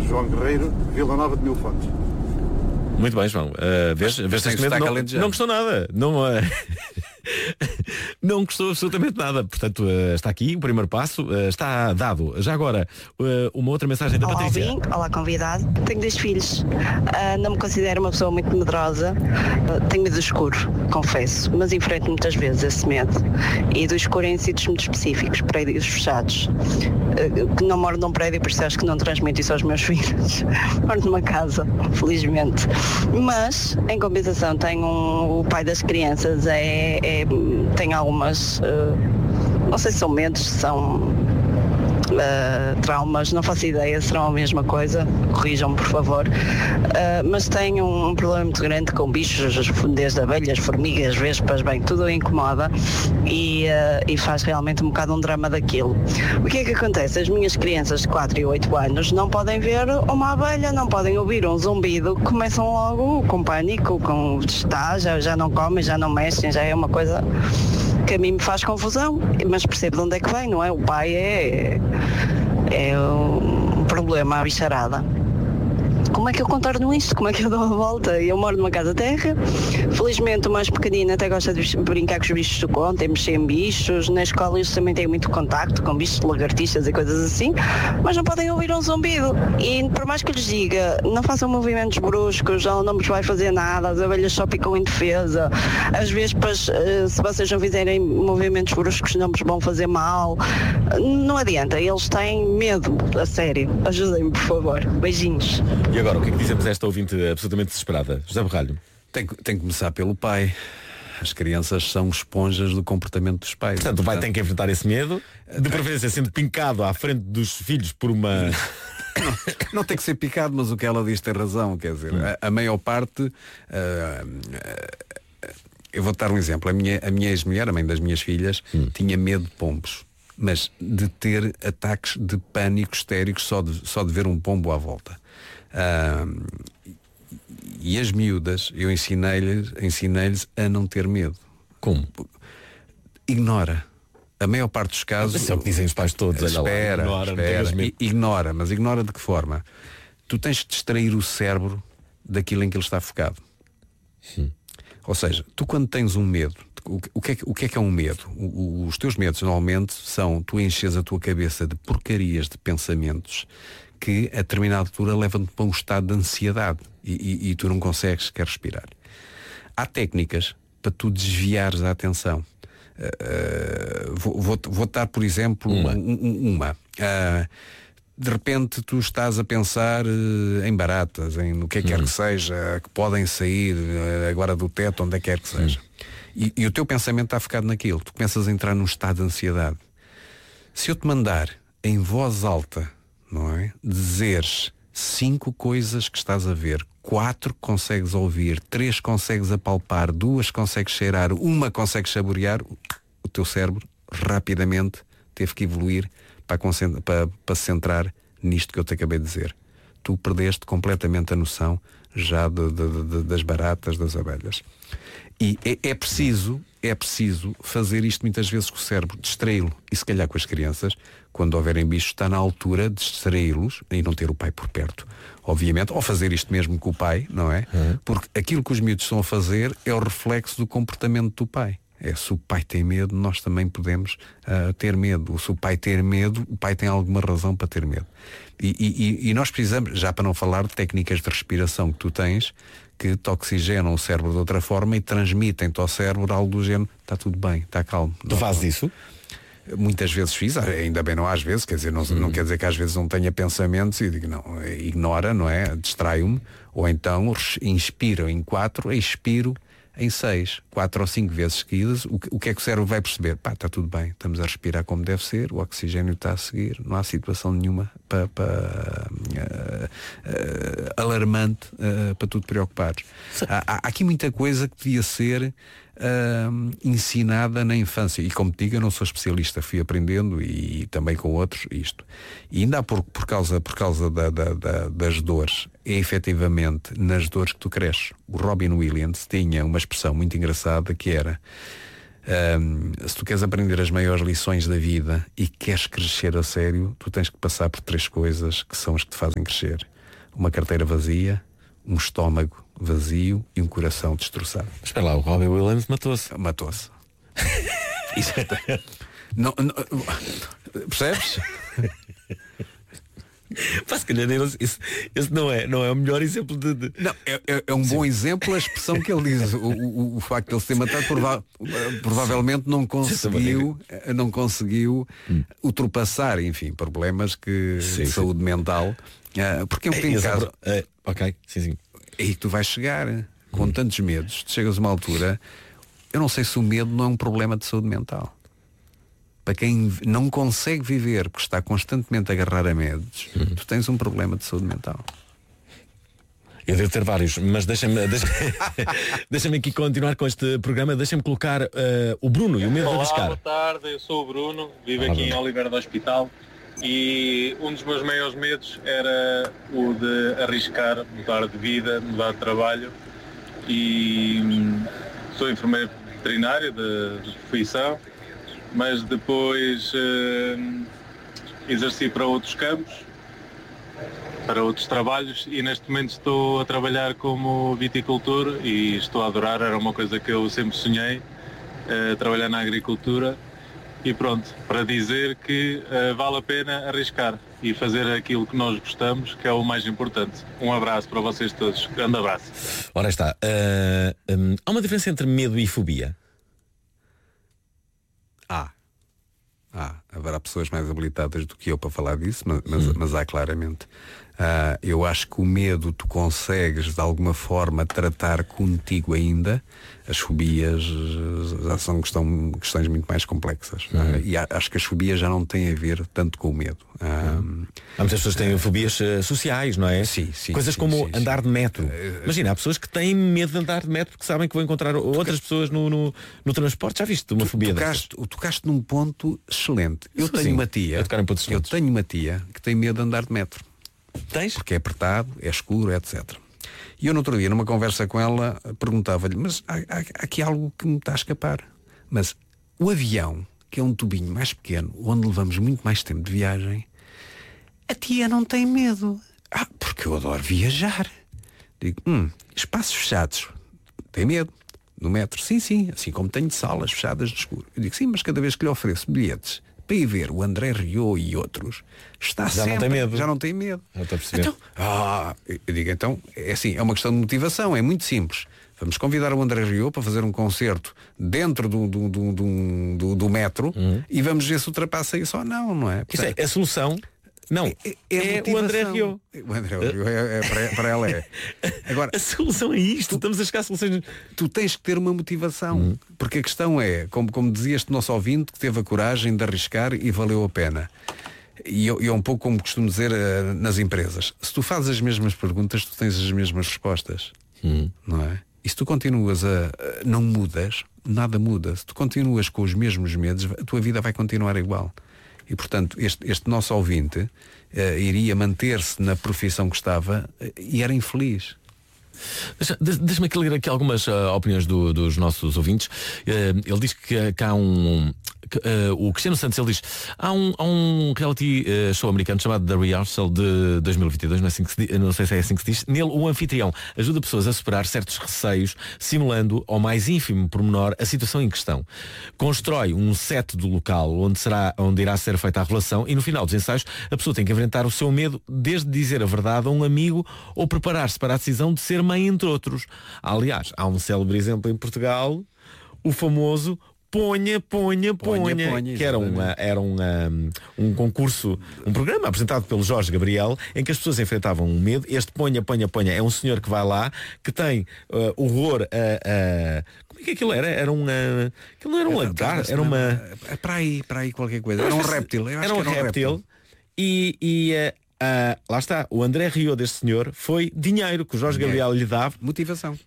João Guerreiro, Vila Nova de Mil Fontes. Muito bem, João. Vês neste momento não gostou nada. Não gostou absolutamente nada. Portanto, está aqui o primeiro passo, está dado. Já agora, uma outra mensagem da Patrícia. Olá, Alvin. Olá, convidado. Tenho 2 filhos. Não me considero uma pessoa muito medrosa. Tenho medo do escuro, confesso, mas enfrento muitas vezes esse medo. E do escuro em sítios muito específicos, prédios fechados. Que não moro num prédio, por isso acho que não transmito isso aos meus filhos. Moro numa casa, felizmente. Mas, em compensação, tenho o pai das crianças, tem algumas, não sei se são medos, se são traumas, não faço ideia, serão a mesma coisa, corrijam-me por favor, mas tenho um problema muito grande com bichos, desde abelhas, formigas, vespas, bem, tudo incomoda e faz realmente um bocado um drama daquilo. O que é que acontece? As minhas crianças de 4 e 8 anos não podem ver uma abelha, não podem ouvir um zumbido, começam logo com pânico, já não comem, já não mexem, já é uma coisa que a mim me faz confusão, mas percebo de onde é que vem, não é? O pai é um problema, a bicharada. Como é que eu contorno isto? Como é que eu dou a volta? Eu moro numa casa terra, felizmente o mais pequenino até gosta de brincar com os bichos do conto e mexer em bichos, na escola eles também têm muito contacto com bichos de lagartixas e coisas assim, mas não podem ouvir um zumbido e por mais que lhes diga, não façam movimentos bruscos, não vos vai fazer nada, as abelhas só ficam em defesa, as vespas, se vocês não fizerem movimentos bruscos não vos vão fazer mal, não adianta, eles têm medo, a sério, ajudem-me por favor, beijinhos. E agora, o que é que dizemos a esta ouvinte absolutamente desesperada? José Borralho. Tem que começar pelo pai. As crianças são esponjas do comportamento dos pais. Portanto, o pai tem que enfrentar esse medo, de preferência sendo pincado à frente dos filhos por uma... Não tem que ser picado, mas o que ela diz tem razão. Quer dizer, a maior parte... eu vou dar um exemplo. A minha ex-mulher, a mãe das minhas filhas, tinha medo de pombos. Mas de ter ataques de pânico histéricos só de ver um pombo à volta. E as miúdas, eu ensinei-lhes a não ter medo. Como? Ignora. A maior parte dos casos... Isso é o que dizem os pais todos. Espera. Ignora. Mas ignora de que forma? Tu tens de distrair o cérebro daquilo em que ele está focado. Ou seja, tu quando tens um medo, o que é um medo? Os teus medos normalmente são, tu enches a tua cabeça de porcarias de pensamentos que a determinada altura levam-te para um estado de ansiedade e tu não consegues sequer respirar. Há técnicas para tu desviares a atenção. Vou dar, por exemplo, uma. De repente tu estás a pensar em baratas, no que quer que seja, que podem sair agora do teto, onde quer que seja. E o teu pensamento está focado naquilo. Tu começas a entrar num estado de ansiedade. Se eu te mandar em voz alta, não é? Dizeres 5 coisas que estás a ver, 4 consegues ouvir, 3 consegues apalpar, 2 consegues cheirar, 1 consegues saborear, o teu cérebro rapidamente teve que evoluir para se centrar nisto que eu te acabei de dizer. Tu perdeste completamente a noção já das baratas, das abelhas. E é preciso fazer isto muitas vezes com o cérebro, distraí-lo. E se calhar com as crianças, quando houverem bichos, está na altura de distraí-los e não ter o pai por perto. Obviamente, ou fazer isto mesmo com o pai, não é? Porque aquilo que os miúdos estão a fazer é o reflexo do comportamento do pai. Se o pai tem medo, nós também podemos ter medo. Se o pai ter medo, o pai tem alguma razão para ter medo. E nós precisamos, já para não falar de técnicas de respiração que tu tens, que te oxigenam o cérebro de outra forma e transmitem-te ao cérebro algo do género, está tudo bem, está calmo. Tu fazes isso? Muitas vezes fiz, ainda bem não às vezes, quer dizer, não quer dizer que às vezes não tenha pensamentos e digo, não, ignora, não é? Distrai-me, ou então inspiro em 4, expiro em 6, 4 ou 5 vezes seguidas. O que é que o cérebro vai perceber? Está tudo bem, estamos a respirar como deve ser, o oxigênio está a seguir, não há situação nenhuma alarmante para tu te preocupares. Há aqui muita coisa que devia ser ensinada na infância, e como te digo, eu não sou especialista, fui aprendendo e também com outros isto, e ainda há por causa das dores, é efetivamente nas dores que tu cresces. O Robin Williams tinha uma expressão muito engraçada que era se tu queres aprender as maiores lições da vida e queres crescer a sério, tu tens que passar por 3 coisas que são as que te fazem crescer. uma carteira vazia, um estômago vazio e um coração destroçado. Espera lá, o Robbie Williams matou-se. Matou-se. Não, percebes? Pá, se calhar esse não é o melhor exemplo de... Não, é um bom exemplo a expressão que ele diz. O facto de ele se ter matado provavelmente não conseguiu ultrapassar, enfim, problemas de saúde mental. Porque é um bocadinho caso. Ok, sim. É aí que tu vais chegar com tantos medos. Tu chegas a uma altura, eu não sei se o medo não é um problema de saúde mental. Para quem não consegue viver porque está constantemente a agarrar a medos, tu tens um problema de saúde mental. Eu devo ter vários, mas deixa-me aqui continuar com este programa. Deixa-me colocar o Bruno e o medo de arriscar. Olá, boa tarde, eu sou o Bruno, vivo aqui em Oliveira do Hospital e um dos meus maiores medos era o de arriscar, mudar de vida, mudar de trabalho e sou enfermeiro veterinário de profissão, mas depois exerci para outros campos, para outros trabalhos e neste momento estou a trabalhar como viticultor e estou a adorar, era uma coisa que eu sempre sonhei, trabalhar na agricultura e pronto, para dizer que vale a pena arriscar e fazer aquilo que nós gostamos, que é o mais importante. Um abraço para vocês todos, grande abraço. Ora está, há uma diferença entre medo e fobia? Haverá pessoas mais habilitadas do que eu para falar disso, mas há claramente. Eu acho que o medo tu consegues de alguma forma tratar contigo ainda. As fobias já são questões muito mais complexas. E acho que as fobias já não têm a ver tanto com o medo. Muitas pessoas têm fobias sociais, não é? Sim. Coisas como andar de metro. Imagina, há pessoas que têm medo de andar de metro porque sabem que vão encontrar outras pessoas no transporte. Já viste uma fobia dessas? Tocaste num ponto excelente. Eu tenho uma tia que tem medo de andar de metro. Tens? Porque é apertado, é escuro, etc. E eu no outro dia, numa conversa com ela, perguntava-lhe, mas há aqui algo que me está a escapar. Mas o avião, que é um tubinho mais pequeno, onde levamos muito mais tempo de viagem, a tia não tem medo. Porque eu adoro viajar. Digo, espaços fechados, tem medo? No metro? Sim, assim como tenho salas fechadas de escuro. Eu digo, sim, mas cada vez que lhe ofereço bilhetes para ir ver o André Rieu e outros, já não tem medo. Então, eu digo, então, é assim, é uma questão de motivação, é muito simples. Vamos convidar o André Rieu para fazer um concerto dentro do metro e vamos ver se ultrapassa isso ou não é? Portanto, isso é a solução. Não, é o André Rieu. O André Rieu para ela é. Agora, a solução é isto, estamos a chegar a soluções. Tu tens que ter uma motivação, porque a questão é, como dizia este nosso ouvinte, que teve a coragem de arriscar e valeu a pena. E é um pouco como costumo dizer nas empresas. Se tu fazes as mesmas perguntas, tu tens as mesmas respostas. Não é? E se tu continuas não mudas, nada muda. Se tu continuas com os mesmos medos, a tua vida vai continuar igual. E, portanto, este nosso ouvinte iria manter-se na profissão que estava e era infeliz. Deixa-me aqui ler aqui algumas opiniões dos nossos ouvintes. Ele diz que há o Cristiano Santos, ele diz, há um reality show americano chamado The Rehearsal de 2022, não sei se é assim que se diz. Nele o anfitrião ajuda pessoas a superar certos receios, simulando ao mais ínfimo pormenor a situação em questão. Constrói um set do local onde irá ser feita a relação e no final dos ensaios a pessoa tem que enfrentar o seu medo, desde dizer a verdade a um amigo ou preparar-se para a decisão de ser mãe, entre outros. Aliás, há um célebre exemplo em Portugal, o famoso Ponha, que era um concurso, um programa apresentado pelo Jorge Gabriel, em que as pessoas enfrentavam um medo. Este Ponha é um senhor que vai lá, que tem horror a como é que aquilo era? Aquilo não era um lagarto, era uma... Para aí qualquer coisa. Era um réptil. Era um réptil. E lá está, o André Rieu deste senhor foi dinheiro que o Jorge Gabriel lhe dava. Motivação.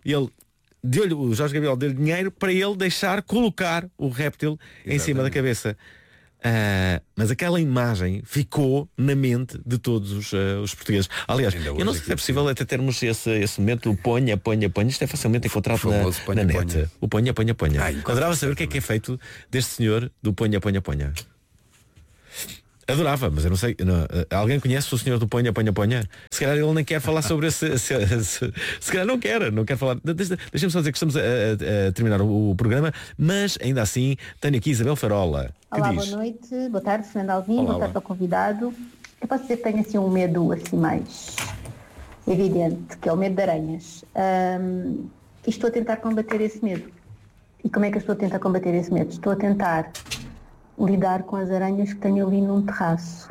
O Jorge Gabriel deu-lhe dinheiro para ele deixar colocar o réptil em cima da cabeça. Mas aquela imagem ficou na mente de todos os portugueses. Aliás, eu não sei se é possível até termos esse momento, o ponha. Isto é facilmente encontrado na net. O ponha. Adorava saber o que é feito deste senhor do ponha. Adorava, mas eu não sei. Alguém conhece o senhor do Ponha? Se calhar ele nem quer falar sobre esse. Se calhar não quer falar. Deixa-me só dizer que estamos a terminar o programa, mas ainda assim tenho aqui Isabel Farola. Olá, diz? boa noite, boa tarde, Fernando Alvim, Olá, boa tarde ao convidado. Eu posso dizer que tenho assim um medo assim mais evidente, que é o medo de aranhas. E estou a tentar combater esse medo. E como é que eu estou a tentar combater esse medo? Estou a tentar lidar com as aranhas que tenho ali num terraço.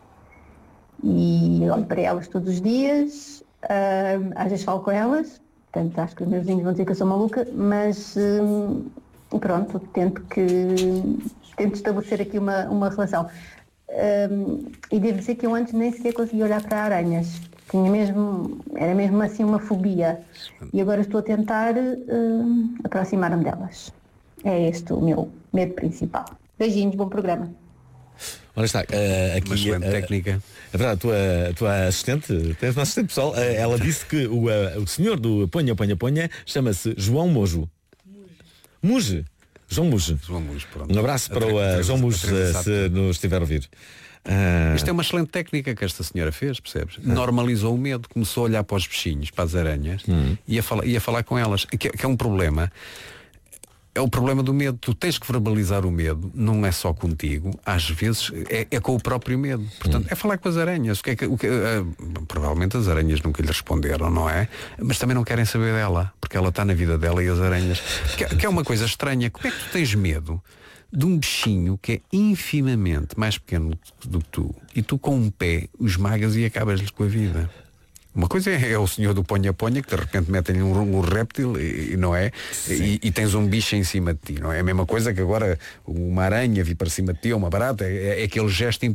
E olho para elas todos os dias, às vezes falo com elas, portanto acho que os meus vizinhos vão dizer que eu sou maluca, mas pronto, tento estabelecer aqui uma relação. E devo dizer que eu antes nem sequer conseguia olhar para aranhas. Era mesmo assim uma fobia. E agora estou a tentar aproximar-me delas. É este o meu medo principal. Beijinhos, bom programa. Ora está, aqui Uma excelente técnica. É verdade, a tua assistente, tens uma assistente pessoal, ela disse que o senhor do Ponha chama-se João Mojo. Muge. João Muge. Pronto. Um abraço para o João Muge, se nos estiver a ouvir. Isto é uma excelente técnica que esta senhora fez, percebes? Normalizou o medo, começou a olhar para os bichinhos, para as aranhas, e a falar com elas, que é um problema. É o problema do medo. Tu tens que verbalizar o medo, não é só contigo, às vezes é com o próprio medo. Portanto, é falar com as aranhas. Provavelmente as aranhas nunca lhe responderam, não é? Mas também não querem saber dela, porque ela está na vida dela e as aranhas. Que é uma coisa estranha. Como é que tu tens medo de um bichinho que é infimamente mais pequeno do que tu, e tu com um pé o esmagas e acabas-lhe com a vida? Uma coisa é o senhor do Ponha, que de repente metem-lhe um réptil e não é? E tens um bicho em cima de ti, não é? É a mesma coisa que agora uma aranha vir para cima de ti ou uma barata. É aquele gesto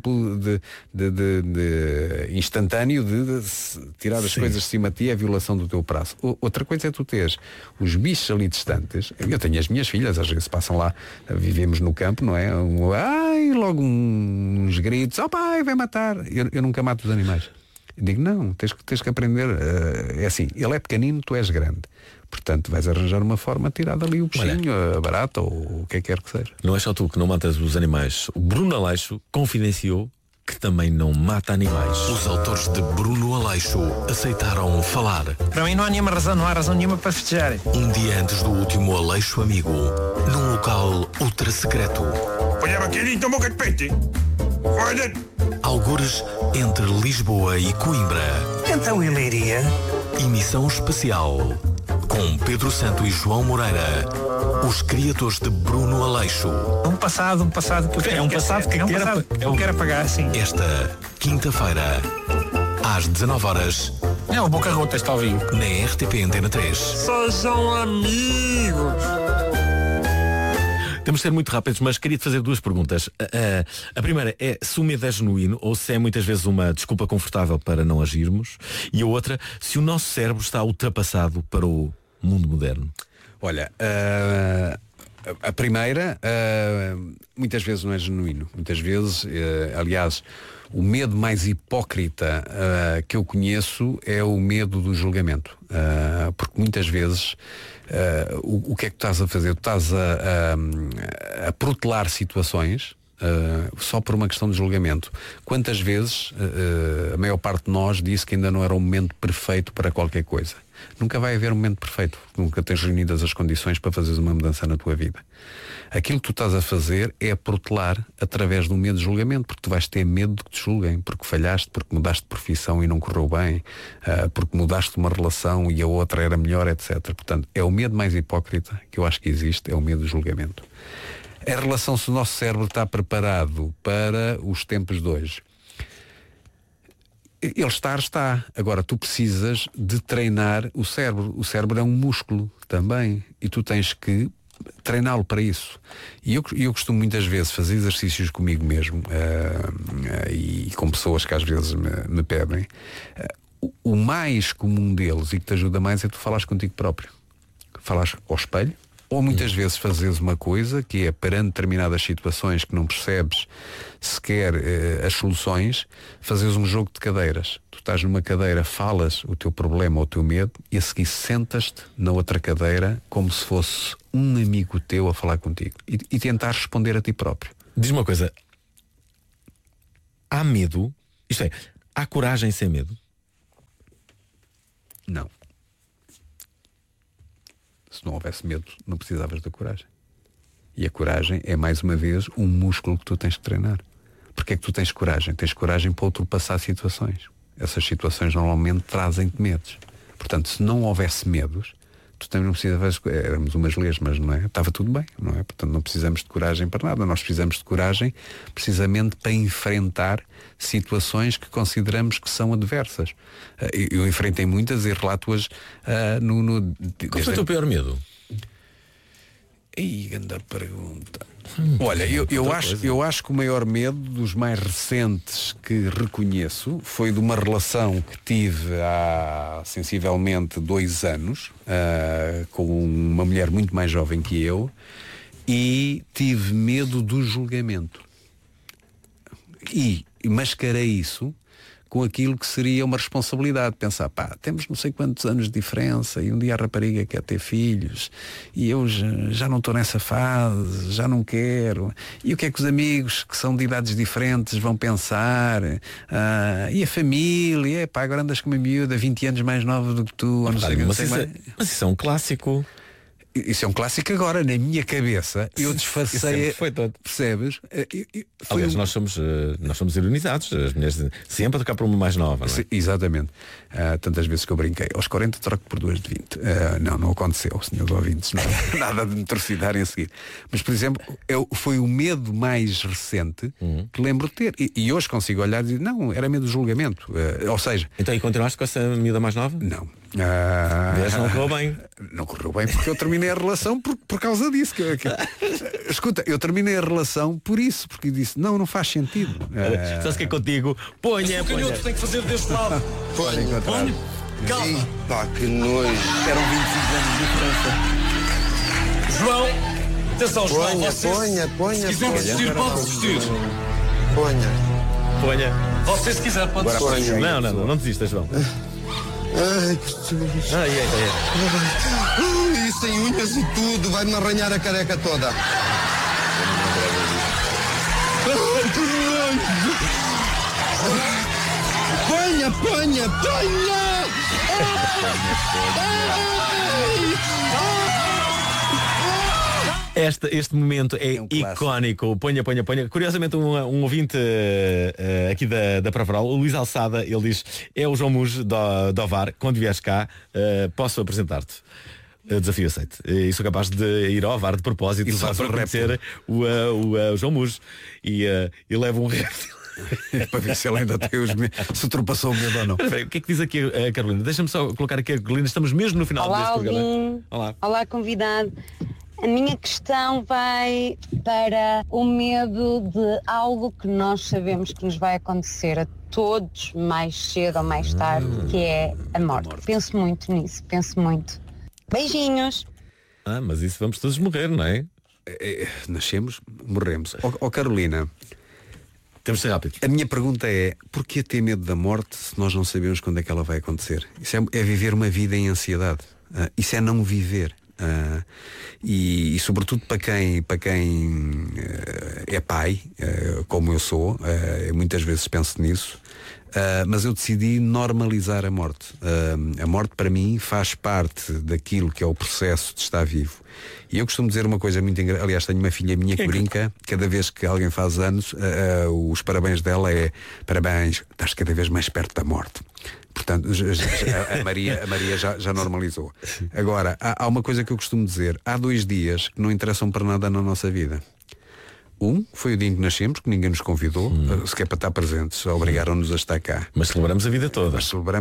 de instantâneo de tirar as coisas de cima de ti, é a violação do teu prazo. Outra coisa é tu teres os bichos ali distantes. Eu tenho as minhas filhas, às vezes passam lá, vivemos no campo, não é? Logo uns gritos, pai, vai matar. Eu nunca mato os animais. Digo, não, tens que aprender. É assim, ele é pequenino, tu és grande. Portanto, vais arranjar uma forma de tirar dali o bichinho, a barata ou o que quer que seja. Não é só tu que não matas os animais. O Bruno Aleixo confidenciou que também não mata animais. Os autores de Bruno Aleixo aceitaram falar. Para mim não há razão nenhuma para festejar. Um dia antes do último Aleixo Amigo, num local ultra secreto. Olha, bacalhinho, boca de peixe. Olha. Algures entre Lisboa e Coimbra. Então ele iria. Emissão especial com Pedro Santo e João Moreira, os criadores de Bruno Aleixo. Um passado que eu quero apagar, sim. Esta quinta-feira, às 19h. É o Boca Rota, está ao vivo. Na RTP Antena 3. Sejam amigos. Temos de ser muito rápidos, mas queria-te fazer duas perguntas. A primeira é se o medo é genuíno ou se é muitas vezes uma desculpa confortável para não agirmos. E a outra, se o nosso cérebro está ultrapassado para o mundo moderno. Olha, a primeira, muitas vezes não é genuíno. Muitas vezes, aliás, o medo mais hipócrita que eu conheço é o medo do julgamento. Porque muitas vezes o que é que tu estás a fazer? Tu estás a protelar situações só por uma questão de julgamento. Quantas vezes a maior parte de nós disse que ainda não era o momento perfeito para qualquer coisa? Nunca vai haver um momento perfeito. Nunca tens reunidas as condições para fazeres uma mudança na tua vida. Aquilo que tu estás a fazer é a protelar através do medo de julgamento, porque tu vais ter medo de que te julguem, porque falhaste, porque mudaste de profissão e não correu bem, porque mudaste uma relação e a outra era melhor, etc. Portanto, é o medo mais hipócrita que eu acho que existe, é o medo de julgamento. Em relação se o nosso cérebro está preparado para os tempos de hoje, ele está. Agora, tu precisas de treinar o cérebro. O cérebro é um músculo também e tu tens que treiná-lo para isso. E eu costumo muitas vezes fazer exercícios comigo mesmo e com pessoas que às vezes me pedem. O mais comum deles e que te ajuda mais é tu falares contigo próprio. Falares ao espelho. Ou muitas vezes fazes uma coisa que é, perante determinadas situações que não percebes sequer as soluções, fazes um jogo de cadeiras. Tu estás numa cadeira, falas o teu problema ou o teu medo e a seguir sentas-te na outra cadeira como se fosse um amigo teu a falar contigo e tentar responder a ti próprio. Diz-me uma coisa. há medo? Isto é, há coragem sem medo? Não. Se não houvesse medo, não precisavas da coragem. E a coragem é, mais uma vez, um músculo que tu tens que treinar. Porque é que tu tens coragem? Tens coragem para ultrapassar situações. Essas situações normalmente trazem-te medos. Portanto, se não houvesse medos, tu também não precisavas, éramos umas lesmas, não é? Estava tudo bem, não é? Portanto, não precisamos de coragem para nada. Nós precisamos de coragem precisamente para enfrentar situações que consideramos que são adversas. Eu enfrentei muitas e relato-as Qual foi o teu pior medo? Ih, grande pergunta. Olha, eu acho que o maior medo dos mais recentes que reconheço foi de uma relação que tive há sensivelmente 2 anos com uma mulher muito mais jovem que eu, e tive medo do julgamento e mascarei isso com aquilo que seria uma responsabilidade. Pensar, temos não sei quantos anos de diferença e um dia a rapariga quer ter filhos e eu já não estou nessa fase, já não quero. E o que é que os amigos que são de idades diferentes vão pensar? E a família? Agora andas com uma miúda 20 anos mais nova do que tu. Mas isso é um clássico. Isso é um clássico agora, na minha cabeça. Eu disfarcei. Foi todo. Percebes? Aliás, nós somos ironizados, as mulheres sempre a tocar por uma mais nova, não é? Exatamente. Tantas vezes que eu brinquei. Aos 40 troco por 2 de 20. Não aconteceu, senhores ouvintes. Nada de me torcidarem a seguir. Mas, por exemplo, foi o medo mais recente que lembro de ter. E hoje consigo olhar e dizer, não, era medo do julgamento. Ou seja... Então, e continuaste com essa miúda mais nova? Não. Não correu bem. Não correu bem porque eu terminei a relação por causa disso. Escuta, eu terminei a relação por isso, porque disse, não faz sentido. Sabes que é contigo? Ponha. Tem que fazer deste lado. Ponha. Calma. Pá, que nojo. Eram 25 anos de diferença. João, atenção, João. Ponha. Se quiser vestir, pode vestir. Ponha. Você, se quiser, pode vestir. Não desistas, João. Ai, que sujo. E sem unhas e tudo, vai-me arranhar a careca toda. Ponha! Este momento é icónico. Ponha. Curiosamente, um ouvinte aqui da Provaral, o Luís Alçada, ele diz, é o João Mujo do Ovar, quando vieres cá, posso apresentar-te. Desafio aceito. E sou capaz de ir ao Ovar de propósito só para conhecer o João Mujo. E levo um réptil. Para ver se ele ainda tem se ultrapassou o medo ou não. O que é que diz aqui a Carolina? Deixa-me só colocar aqui a Carolina. Estamos mesmo no final deste programa. Olá, convidado. A minha questão vai para o medo de algo que nós sabemos que nos vai acontecer a todos mais cedo ou mais tarde, que é a morte. Penso muito nisso, Beijinhos. Mas isso vamos todos morrer, não é? Nascemos, morremos. Carolina, temos de ser rápidos. A minha pergunta é, porquê ter medo da morte se nós não sabemos quando é que ela vai acontecer? Isso é viver uma vida em ansiedade. Isso é não viver. E sobretudo para quem é pai, como eu sou, muitas vezes penso nisso, mas eu decidi normalizar a morte. A morte para mim faz parte daquilo que é o processo de estar vivo. E eu costumo dizer uma coisa muito engraçada. Aliás, tenho uma filha minha que brinca, cada vez que alguém faz anos, os parabéns dela é: parabéns, estás cada vez mais perto da morte. Portanto, a Maria já normalizou. Agora, há uma coisa que eu costumo dizer. Há 2 dias que não interessam para nada na nossa vida. Foi o dia em que nascemos, que ninguém nos convidou, sequer para estar presentes, obrigaram-nos a estar cá. Mas celebramos a vida toda.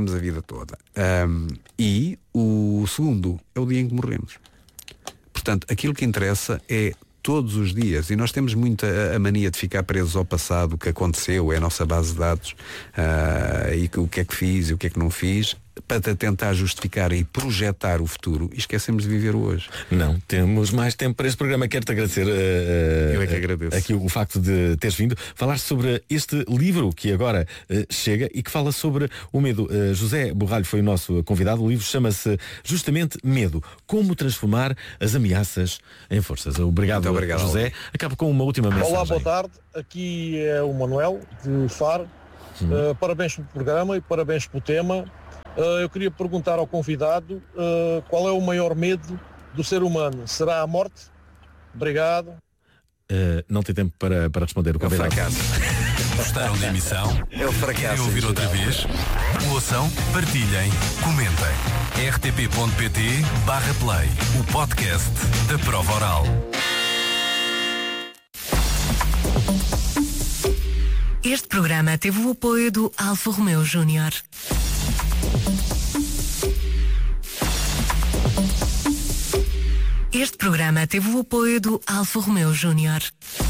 E o segundo é o dia em que morremos. Portanto, aquilo que interessa é todos os dias, e nós temos muita a mania de ficar presos ao passado, o que aconteceu, é a nossa base de dados, e o que é que fiz e o que é que não fiz. para tentar justificar e projetar o futuro e esquecemos de viver o hoje. Não, temos mais tempo para este programa. Quero-te agradecer eu é que agradeço aqui o facto de teres vindo falar sobre este livro que agora chega e que fala sobre o medo. José Borralho foi o nosso convidado. O livro chama-se justamente Medo. Como transformar as ameaças em forças. Obrigado, José. Acabo com uma última mensagem. Olá, boa tarde. Aqui é o Manuel de Faro. Parabéns pelo programa e parabéns pelo tema. Eu queria perguntar ao convidado qual é o maior medo do ser humano. Será a morte? Obrigado. Não tem tempo para responder o convidado. É o fracasso. Gostaram da emissão? É o fracasso. Querem ouvir outra vez? Ouçam, partilhem, comentem. rtp.pt/play, o podcast da prova oral. Este programa teve o apoio do Alfa Romeo Júnior. Este programa teve o apoio do Alfa Romeo Júnior.